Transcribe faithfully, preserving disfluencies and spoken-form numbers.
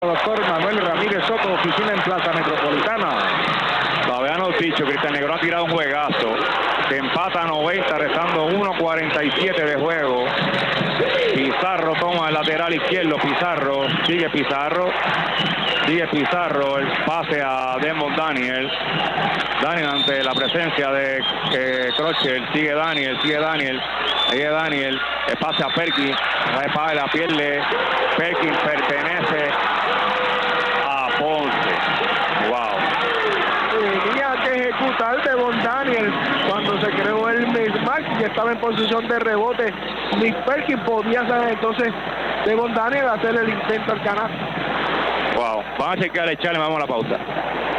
Doctor Manuel Ramírez Soto, oficina en Plaza Metropolitana. Lo habíamos dicho, Cristian Negrón ha tirado un juegazo. Se empata a noventa, restando uno cuarenta y siete de juego. Pizarro toma el lateral izquierdo. Pizarro, sigue Pizarro. Sigue Pizarro, el pase a Desmond Daniel. Daniel ante la presencia de eh, Crochet. Sigue Daniel, sigue Daniel. Sigue Daniel. El pase a Perkins. La pierde. Perkins pertenece a Ponce. Wow. Tenía que ejecutar Desmond Daniel cuando se creó el mismatch, que estaba en posición de rebote. Nick Perkins podía hacer entonces Desmond Daniel hacer el intento al canal. Wow. Vamos a chequear el challenge, vamos a la pausa.